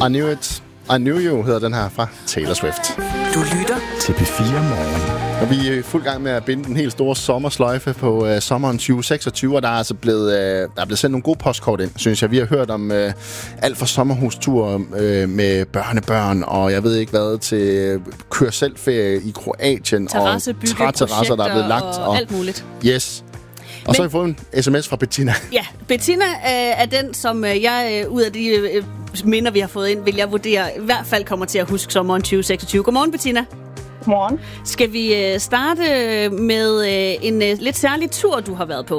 I Knew You hedder den her fra Taylor Swift. Du lytter til P4 Morgen. Og vi er i fuld gang med at binde den helt store sommersløjfe på sommeren 2026, og der er altså blevet sendt nogle gode postkort ind, synes jeg. Vi har hørt om alt fra sommerhustur med børnebørn, og jeg ved ikke hvad, til kør selvferie i Kroatien, terrassebygge, og terrasser, der er blevet lagt. Og alt muligt. Yes. Og så har vi fået en sms fra Bettina. Ja, Bettina er den, som jeg ud af de minder, vi har fået ind, vil jeg vurdere, i hvert fald kommer til at huske sommeren 2026. Godmorgen, Bettina. Godmorgen. Skal vi starte med en lidt særlig tur, du har været på?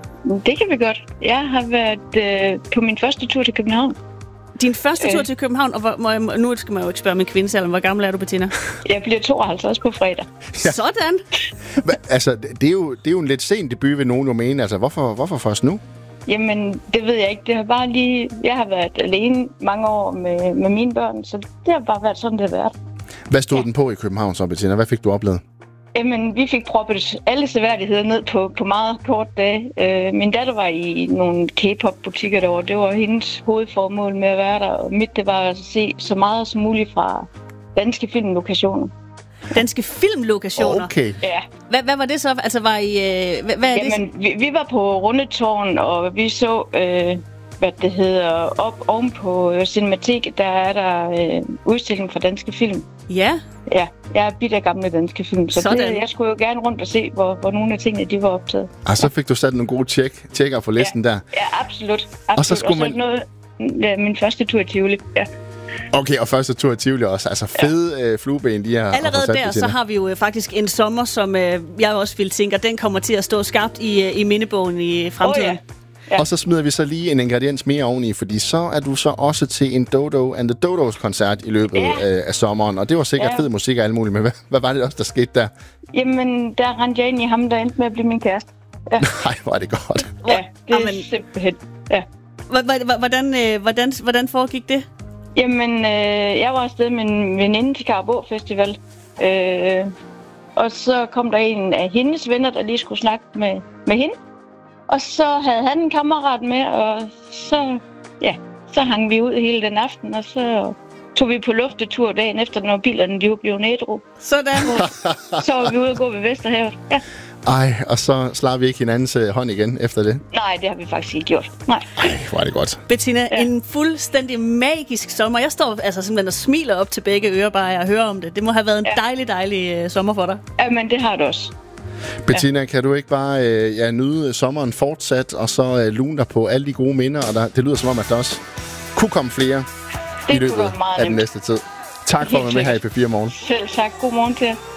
Det kan vi godt. Jeg har været på min første tur til København. Din første tur til København, og nu skal man jo ikke spørge min kvindesalder. Hvor gammel er du, Bettina? Jeg bliver 52 på fredag. Ja. Sådan. Altså, det er jo en lidt sen debut, vil nogen jo mene. Altså, hvorfor først nu? Jamen, det ved jeg ikke. Det har bare lige... Jeg har været alene mange år med mine børn, så det har bare været sådan, det har været. Hvad stod den på i København så, Bettina? Hvad fik du oplevet? Jamen, vi fik proppet alle seværdigheder ned på meget kort dage. Min datter var i nogle K-pop-butikker derovre. Det var hendes hovedformål med at være der. Og mit, det var at se så meget som muligt fra danske filmlokationer. Danske filmlokationer? Okay. Ja. Hvad var det så? Altså, var I... hvad er Jamen, det? Vi var på Rundetårn, og vi så... hvad det hedder, oven på Cinematik, der er der udstilling for danske film. Ja? Ja, jeg er bitter gamle danske film, så det, jeg skulle jo gerne rundt og se, hvor nogle af tingene, de var optaget. Og så fik du sat nogle gode tjekker på listen der. Ja, absolut. Og så skulle man... noget, min første tur i Tivoli, ja. Okay, og første tur i Tivoli også. Altså fede flueben, de har. Allerede der, så har vi jo faktisk en sommer, som jeg også vil tænke, den kommer til at stå skarpt i mindebogen i fremtiden. Ja. Ja. Og så smider vi så lige en ingrediens mere oveni, fordi så er du så også til en Dodo and the Dodos koncert i løbet af sommeren. Og det var sikkert fed musik og alt muligt, men hvad var det også, der skete der? Jamen, der rendte jeg ind i ham, der endte med at blive min kæreste. Ja. Nej, hvor er det godt. Ja, det er simpelthen. Ja. Hvordan foregik det? Jamen, jeg var afsted med en veninde til Karabå Festival. Og så kom der en af hendes venner, der lige skulle snakke med hende. Og så havde han en kammerat med, og så hang vi ud hele den aften, og så tog vi på luftetur dagen efter, når bilerne de var blevet ædru. Sådan. Så var vi ude og gå ved Vesterhavet. Ja. Ej, og så slår vi ikke hinandens hånd igen efter det? Nej, det har vi faktisk ikke gjort. Nej. Ej, hvor er det godt. Bettina, en fuldstændig magisk sommer. Jeg står altså simpelthen og smiler op til begge ører bare at høre om det. Det må have været en dejlig sommer for dig. Ja, men det har det også. Bettina, kan du ikke bare nyde sommeren fortsat, og så lune dig på alle de gode minder, og det lyder som om, at der også kunne komme flere i løbet af den næste tid. Tak for at være med her i P4 Morgen. Selv tak. God morgen til jer.